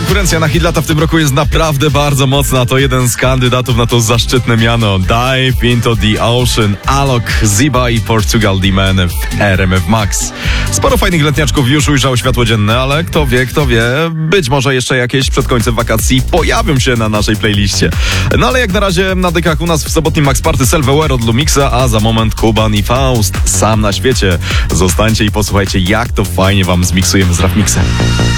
konkurencja na hit lata w tym roku jest naprawdę bardzo mocna. To jeden z kandydatów na to zaszczytne miano. Dive into the Ocean, Alok, Ziba i Portugal The Man w RMF Max. Sporo fajnych letniaczków już ujrzało światło dzienne, ale kto wie, być może jeszcze jakieś przed końcem wakacji pojawią się na naszej playliście. No ale jak na razie na dykach u nas w sobotnim Max Party Self-Aware od Lumixa, a za moment Kuban i Faust, Sam na świecie. Zostańcie i posłuchajcie, jak to fajnie wam zmiksujemy z Rap Mixem.